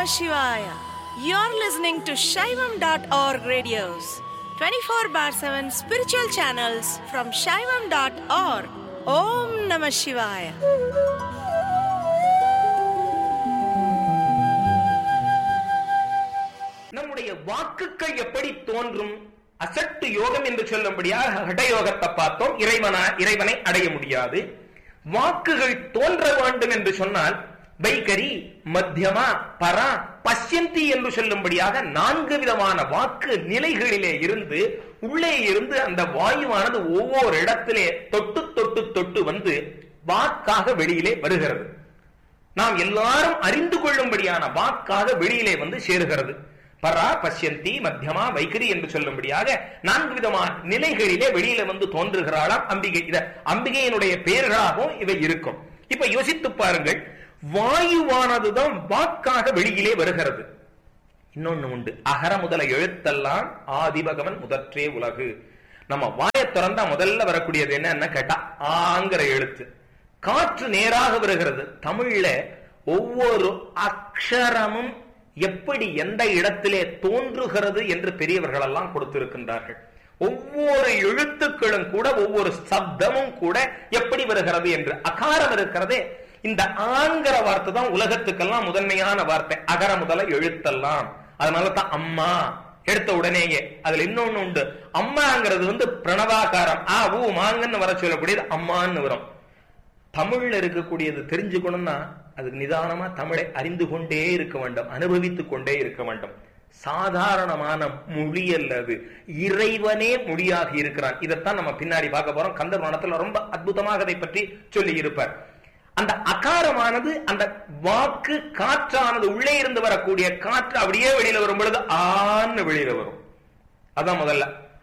Shivaya. You're listening to Shaivam.org radios, 24/7 spiritual channels from Shaivam.org. Om Namah Shivaya. நம்முடைய வாக்குகள் எப்படி தோன்றும்? அசட்டு யோகம் என்று சொல்லும்படியாக ஹடயோகத்தை பார்த்தோம். இறைவனை அடைய முடியாது. வாக்குகள் தோன்ற வேண்டும் என்று சொன்னால் வைகரி, மத்தியமா, பரா, பஷ்யந்தி என்று சொல்லும்படியாக 4 விதமான வாக்கு நிலைகளிலே இருந்து உள்ளே இருந்து அந்த வாயுவானது ஒவ்வொரு இடத்திலே தொட்டு தொட்டு தொட்டு வந்து வாக்காக வெளியிலே வருகிறது. நாம் எல்லாரும் அறிந்து கொள்ளும்படியான வாக்காக வெளியிலே வந்து சேருகிறது. பரா, பஷ்யந்தி, மத்தியமா, வைகரி என்று சொல்லும்படியாக 4 விதமான நிலைகளிலே வெளியில வந்து தோன்றுகிறாளாம் அம்பிகை. அம்பிகையினுடைய பெயர்களாகவும் இவை இருக்கும். இப்ப யோசித்து பாருங்கள், வாயுவானதுதான் வாக்காக வெளியிலே வருகிறது. இன்னொன்னு உண்டு, அகர முதல எழுத்தெல்லாம் ஆதிபகவன் முதற்றே உலகு. நம்ம வாயை திறந்தா முதல்ல வரக்கூடியது என்ன கேட்டா ஆங்கிற எழுத்து. காற்று நேராக வருகிறது. தமிழ்ல ஒவ்வொரு அக்ஷரமும் எப்படி எந்த இடத்திலே தோன்றுகிறது என்று பெரியவர்கள் எல்லாம் கொடுத்திருக்கின்றார்கள். ஒவ்வொரு எழுத்துக்களும் கூட ஒவ்வொரு சப்தமும் கூட எப்படி வருகிறது என்று. அகாரம் இருக்கிறதே, இந்த ஆங்கிற வார்த்தை தான் உலகத்துக்கெல்லாம் முதன்மையான வார்த்தை. அகர முதல எழுத்தெல்லாம். அதனாலதான் அம்மா எடுத்த உடனேயே. அதுல இன்னொன்னு உண்டு, அம்மாங்கிறது பிரணவாகாரம். ஊ மாங்கன்னு வர சொல்லக்கூடியது அம்மான்னு வரும். தமிழ்ல இருக்கக்கூடியது தெரிஞ்சுக்கணும்னா அதுக்கு நிதானமா தமிழை அறிந்து கொண்டே இருக்க வேண்டும், அனுபவித்துக் கொண்டே இருக்க வேண்டும். சாதாரணமான மொழி அல்லது, இறைவனே மொழியாக இருக்கிறான். இதைத்தான் நம்ம பின்னாடி பார்க்க போறோம். கந்த புராணத்துல ரொம்ப அற்புதமாக அதை பற்றி சொல்லி இருப்பார். அந்த அகாரமானது, அந்த வாக்கு காற்றானது, உள்ளே இருந்து வரக்கூடிய காற்று அப்படியே வெளியில வரும் பொழுது ஆன்னு வெளியில வரும். அதான் முதல்ல.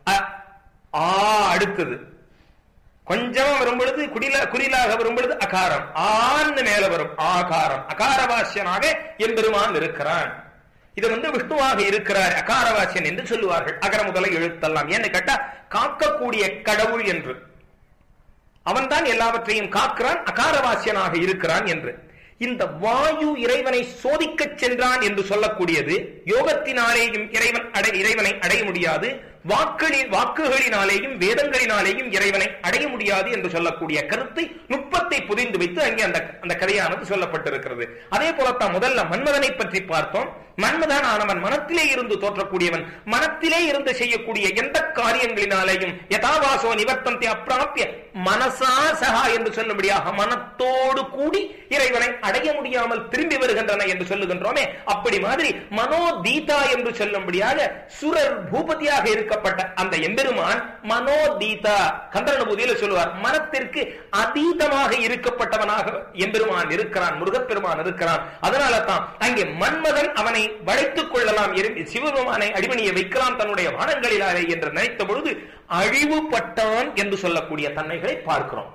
அடுத்தது கொஞ்சமா வரும் பொழுது குறிலாக வரும் பொழுது அகாரம், ஆன்னு மேல வரும் ஆகாரம். அகாரவாசியனாக எம்பெருமான் இருக்கிறான். இது விஷ்ணுவாக இருக்கிறார், அகாரவாசியன் என்று சொல்லுவார்கள். அகர முதல எழுத்தெல்லாம் ஏன்னு கேட்டா காக்கக்கூடிய கடவுள் என்று. அவன் தான் எல்லாவற்றையும் காக்கிறான், அகாரவாசியனாக இருக்கிறான் என்று. இந்த வாயு இறைவனை சோதிக்க சென்றான் என்று சொல்லக்கூடியது யோகத்தினாலேயும் இறைவனை அடைய முடியாது, வாக்குகளினாலேயும் வேதங்களினாலேயும் இறைவனை அடைய முடியாது என்று சொல்லக்கூடிய கருத்தை, நுட்பத்தை புரிந்து வைத்து அங்கே அந்த கதையானது சொல்லப்பட்டிருக்கிறது. அதே போலத்தான் முதல்ல மன்மதனை பற்றி பார்த்தோம். மன்மதன் ஆனவன் மனத்திலே இருந்து தோற்றக்கூடியவன். மனத்திலே இருந்து செய்யக்கூடிய எந்த காரியங்களினாலேயும் யதாவாசோ நிவர்த்தந்தி அப்பிராப்பிய மனசா சகா என்று சொல்லும்படியாக மனத்தோடு கூடி இறைவனை அடைய முடியாமல் திரும்பி வருகின்றன என்று சொல்லுகின்றோமே, அப்படி மாதிரி மனோதீதா என்று சொல்லும்படியாக சுரர் பூபதியாக இருக்கப்பட்ட அந்த எம்பெருமான் மனோதீதா, கந்தரனுபூதியில சொல்லுவார், மனத்திற்கு அதீதமாக இருக்கப்பட்டவனாக எம்பெருமான் இருக்கிறான், முருகப்பெருமான் இருக்கிறான். அதனால தான் அங்கே மன்மதன் அவனை வளைத்துக் கொள்ளலாம், சிவபெருமானை அடிமணியை வைக்கலாம் தன்னுடைய வானங்களிலாலே என்று நினைத்த பொழுது அழிவுபட்டான் என்று சொல்லக்கூடிய தன்மைகளை பார்க்கிறோம்.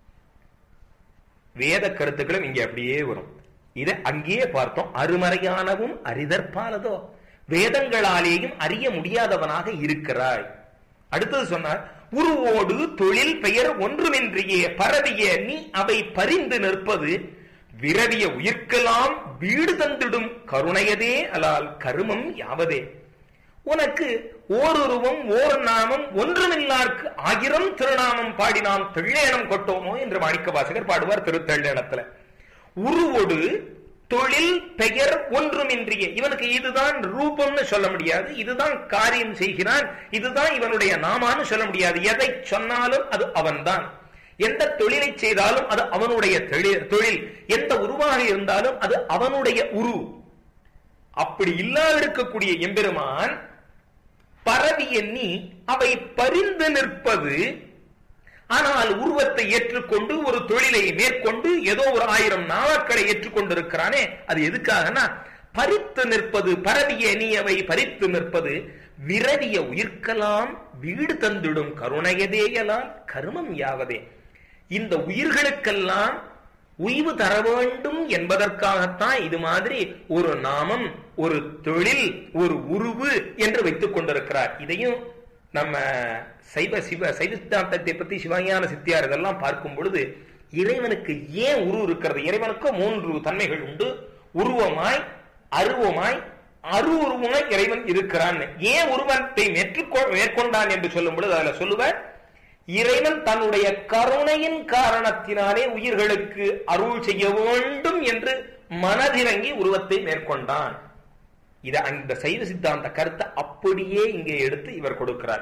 வேத கருத்துக்களும் இங்கே அப்படியே வரும். இதை அங்கேயே பார்த்தோம். அருமறையானவும் அரிதற்பாலதோ, வேதங்களாலேயும் அறிய முடியாதவனாக இருக்கிறாய். அடுத்தது சொன்னார், உருவோடு தொழில் பெயர் ஒன்றுமின்றியே பரவிய நீ அவை பறிந்து நிற்பது விரவிய உயிர்க்கலாம் வீடு தந்திடும் கருணையதே அலால் கருமம் யாவதே. உனக்கு ஓருருவம் ஓர் நாமம் ஒன்றுமில்லார்க்கு 1000 திருநாமம் பாடினாம் தெள்ளேனம் கொட்டோமோ என்று மாணிக்க வாசகர் பாடுவார் திருத்தள்ளேனத்துல. உருவோடு தொழில் பெயர் ஒன்றுமின்றிய, இவனுக்கு இதுதான் ரூபம்னு சொல்ல முடியாது, இதுதான் காரியம் செய்கிறான், இதுதான் இவனுடைய நாமான்னு சொல்ல முடியாது. எதை சொன்னாலும் அது அவன்தான். எந்த தொழிலை செய்தாலும் அது அவனுடைய தொழில். எந்த உருவாக இருந்தாலும் அது அவனுடைய உரு. அப்படி இல்லாதிருக்கக்கூடிய எம்பெருமான் பரவி எண்ணி அவை பரிந்து நிற்பது. ஆனால் உருவத்தை ஏற்றுக்கொண்டு ஒரு தொழிலை மேற்கொண்டு ஏதோ ஒரு 1000 நாமக்களை ஏற்றுக்கொண்டிருக்கிறானே, அது எதுக்காகனா பறித்து நிற்பது. பரவிய நீ அவை பறித்து நிற்பது விரவிய உயிர்க்கலாம் வீடு தந்திடும் கருணையதேயலாம் கருமம் யாவதே. இந்த உயிர்களுக்கெல்லாம் உய்வு தர வேண்டும் என்பதற்காகத்தான் இது மாதிரி ஒரு நாமம், ஒரு தொழில், ஒரு உருவு என்று வைத்துக் கொண்டிருக்கிறார். இதையும் நம்ம சைவ சித்தாந்தத்தை பத்தி சிவஞான சித்தியார் இதெல்லாம் பார்க்கும் பொழுது இறைவனுக்கு ஏன் உரு இருக்கிறது? இறைவனுக்கு 3 தன்மைகள் உண்டு. உருவமாய், அருவமாய் அருவுருவமாய் இறைவன் இருக்கிறான். ஏன் உருவத்தை மேற்கொண்டான் என்று சொல்லும் பொழுது அதுல சொல்லுவார், இறைவன் தன்னுடைய கருணையின் காரணத்தினாலே உயிர்களுக்கு அருள் செய்ய வேண்டும் என்று மனதிறங்கி உருவத்தை மேற்கொண்டான். இத அந்த சைவ சித்தாந்த கருத்தை அப்படியே இங்கே எடுத்து இவர் கொடுக்கிறார்.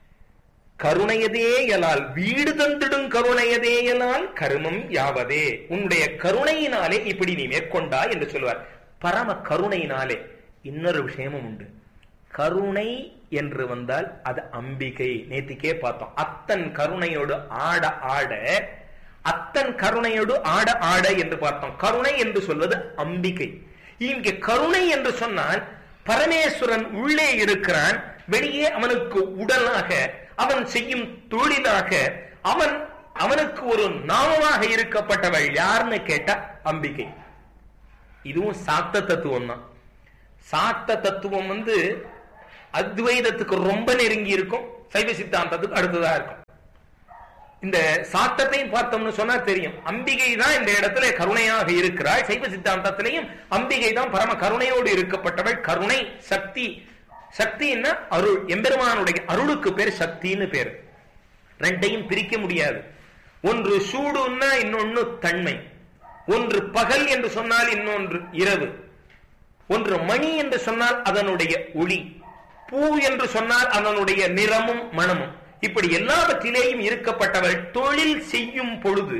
கருணையதேயலால் வீடு தந்திடும் கருணையதேயலால் கருமம் யாவதே. உன்னுடைய கருணையினாலே இப்படி நீ மேற்கொண்டா என்று சொல்வார். பரம கருணையினாலே. இன்னொரு விஷயமும் உண்டு. கருணை என்று வந்தால் அது அம்பிகை. நேத்திக்கே பார்த்தோம். அத்தன் கருணையோடு ஆட ஆட, அத்தன் கருணையோடு ஆட ஆட என்று பார்த்தோம். கருணை என்று சொல்வது அம்பிகை. இங்கே கருணை என்று சொன்னால் பரமேஸ்வரன் உள்ளே இருக்கிறான், வெளியே அவனுக்கு உடலாக, அவன் செய்யும் தொழிலாக, அவனுக்கு ஒரு நாமமாக இருக்கப்பட்டவள் யாருன்னு கேட்டா அம்பிகை. இதுவும் சாக்த தத்துவம் தான். சாக்த தத்துவம் அத்வைதத்துக்கு ரொம்ப நெருங்கி இருக்கும், சைவ சித்தாந்தத்துக்கு அடுத்ததா இருக்கும். இந்த சாக்தத்தையும் பார்த்தோம்னு சொன்னா தெரியும், அம்பிகை தான் இந்த இடத்துல கருணையாக இருக்கிறாள். சைவ சித்தாந்தத்திலையும் அம்பிகை தான் பரம கருணையோடு இருக்கப்பட்டவள். கருணை சக்தி. சக்தின்னா அருள். எம்பெருமானுடைய அருளுக்கு பேர் சக்தின்னு பேரு. ரெண்டையும் பிரிக்க முடியாது. ஒன்று சூடுன்னா இன்னொன்னு தன்மை. ஒன்று பகல் என்று சொன்னால் இன்னொன்று இரவு. ஒன்று மணி என்று சொன்னால் அதனுடைய ஒளி. பூ என்று சொன்னால் அதனுடைய நிறமும் மனமும். இப்படி எல்லாவற்றிலேயும் இருக்கப்பட்டவள் தொழில் செய்யும் பொழுது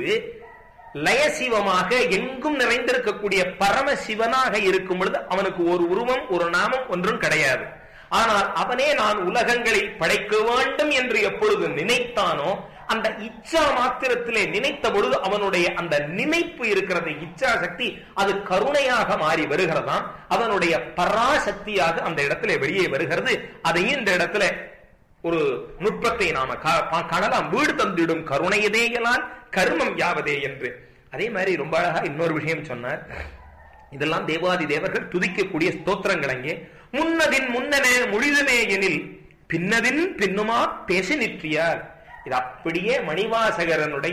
லயசிவமாக எங்கும் நிறைந்திருக்கக்கூடிய பரமசிவனாக இருக்கும் பொழுது அவனுக்கு ஒரு உருவம், ஒரு நாமம் ஒன்றும் கிடையாது. ஆனால் அவனே நான் உலகங்களை படைக்க வேண்டும் என்று எப்பொழுது நினைத்தானோ அந்த இச்சா மாத்திரத்திலே நினைத்த பொழுது அவனுடைய அந்த நினைப்பு இருக்கிறது, இச்சா சக்தி, அது கருணையாக மாறி வருகிறதாம். அவனுடைய பராசக்தியாக அந்த இடத்துல வெளியே வருகிறது. அதையும் இந்த இடத்துல ஒரு நுட்பத்தை நாம காணலாம். வீடு தந்திடும் கருணையதேயலால் கருமம் யாவதே என்று. அதே மாதிரி ரொம்ப அழகா இன்னொரு விஷயம் சொன்னார். இதெல்லாம் தேவாதி தேவர்கள் துதிக்கக்கூடிய ஸ்தோத்திரங்கள். அங்கே முன்னதின் முன்னன முழிதமே எனில் பின்னதின் பின்னுமா பேசி நிற்றியார். இது அப்படியே மணிவாசகரனுடைய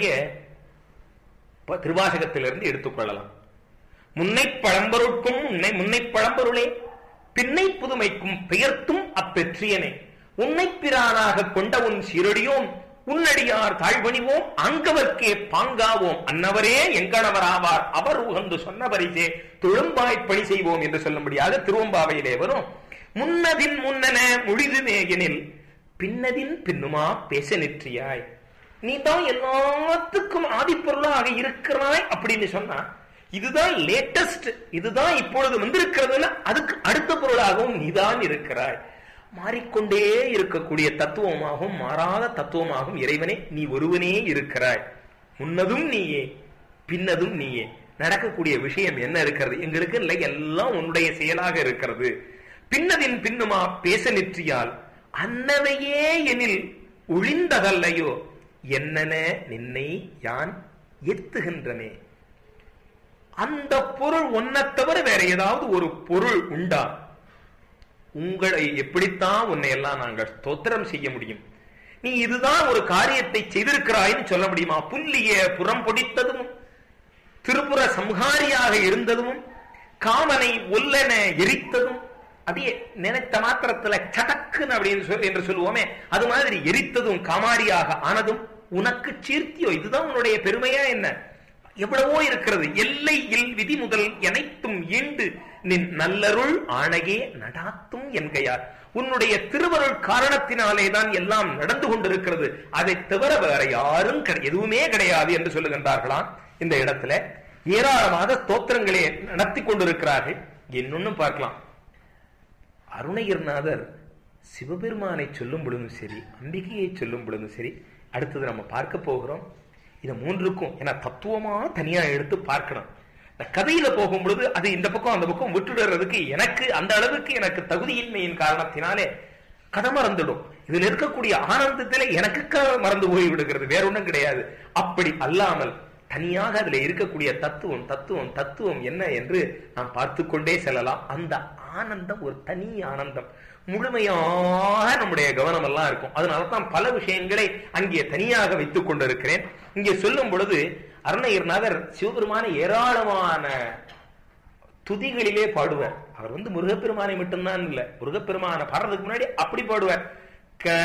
திருவாசகத்திலிருந்து எடுத்துக்கொள்ளலாம். முன்னை பழம்பொருட்கும் முன்னை பழம்பொருளே பின்னை புதுமைக்கும் பெயர்த்தும் அப்பெற்றியனே உன்னை பிரானாக கொண்ட உன் சீரடியோம் உன்னடியார் தாழ்வணிவோம் அங்கவர்க்கே பாங்காவோம் அன்னவரே எங்கனவராவார் அவர் உகந்து சொன்ன பரிசே தொழும்பாய் பணி செய்வோம் என்று சொல்லும்படியாக திருவம்பாவையிலே வரும். முன்னதின் முன்னன முழிதுமே எனில் பின்னதின் பின்னுமா பேச நிற்றியாய். நீ தான் எல்லாத்துக்கும் ஆதிப்பொருளாக இருக்கிறாய் அப்படின்னு சொன்னா இதுதான் லேட்டஸ்ட், இதுதான் இப்பொழுது வந்திருக்கிறதுன்னா அதுக்கு அடுத்த பொருளாகவும் நீதான் இருக்கிறாய். மாறிக்கொண்டே இருக்கக்கூடிய தத்துவமாகவும் மாறாத தத்துவமாகவும் இறைவனே நீ ஒருவனே இருக்கிறாய். முன்னதும் நீயே பின்னதும் நீயே. நடக்கக்கூடிய விஷயம் என்ன இருக்கிறது எங்களுக்கு இல்லை, எல்லாம் உன்னுடைய செயலாக இருக்கிறது. பின்னதின் பின்னுமா பேச நிற்றியால் அன்னவையே எனில் ஒளிந்தகல்லையோ என்னென்ன நின்னை யான் எத்துகின்றனே. அந்த பொருள் ஒன்ன தவிர வேற ஏதாவது ஒரு பொருள் உண்டா? உங்களை எப்படித்தான் உன்னை எல்லாம் நாங்கள் ஸ்தோத்திரம் செய்ய முடியும்? நீ இதுதான் ஒரு காரியத்தை செய்திருக்கிறாய்ன்னு சொல்ல முடியுமா? புல்லிய புறம் பொடித்ததும் திருப்புற சம்ஹாரியாக இருந்ததும் காமனை ஒல்லென எரித்ததும் அப்படியே நினைத்த மாத்திரத்துல சடக்குன்னு அப்படின்னு என்று சொல்லுவோமே, அது மாதிரி எரித்ததும் காமாரியாக ஆனதும் உனக்கு சீர்த்தியோ? இதுதான் உன்னுடைய பெருமையா என்ன? எவ்வளவோ இருக்கிறது. எல்லை இல் விதி முதல் எனைத்தும் ஈண்டு நின் நல்லருள் ஆணையே நடாத்தும் என்கையார். உன்னுடைய திருவருள் காரணத்தினாலே தான் எல்லாம் நடந்து கொண்டிருக்கிறது. அதை தவிர வேற யாரும் எதுவுமே கிடையாது என்று சொல்லுகின்றார்களாம். இந்த இடத்துல ஏராளமாக ஸ்தோத்திரங்களே நடத்தி கொண்டிருக்கிறார்கள். இன்னொன்னு பார்க்கலாம். அருணகிரிநாதர் சிவபெருமானை சொல்லும் பொழுதும் சரி, அம்பிகையை சொல்லும் பொழுதும் சரி, அடுத்தது நம்ம பார்க்க போகிறோம். இது மூன்றுக்கும் ஏன்னா தத்துவமா தனியா எடுத்து பார்க்கணும். இந்த கதையில போகும் பொழுது அது இந்த பக்கம் அந்த பக்கம் விட்டுடுறதுக்கு எனக்கு அந்த அளவுக்கு எனக்கு தகுதியின்மையின் காரணத்தினாலே கதை மறந்துடும். இதுல இருக்கக்கூடிய ஆனந்தத்தில எனக்கு மறந்து போய் விடுகிறது, வேற ஒன்றும் கிடையாது. அப்படி அல்லாமல் தனியாக அதுல இருக்கக்கூடிய தத்துவம் தத்துவம் தத்துவம் என்ன என்று நாம் பார்த்து கொண்டே செல்லலாம். அந்த ஆனந்தம் ஒரு தனி ஆனந்தம், முழுமையாக நம்முடைய கவனம் எல்லாம் இருக்கும். அதனாலதான் பல விஷயங்களை அங்கே தனியாக வைத்துக் கொண்டிருக்கிறேன். இங்கே சொல்லும் பொழுது அருணகிரிநாதர் சிவபெருமான ஏராளமான துதிகளிலே பாடுவார். அவர் முருகப்பெருமானை மட்டும்தான் இல்ல, முருகப்பெருமானை பாடுறதுக்கு முன்னாடி அப்படி பாடுவார்.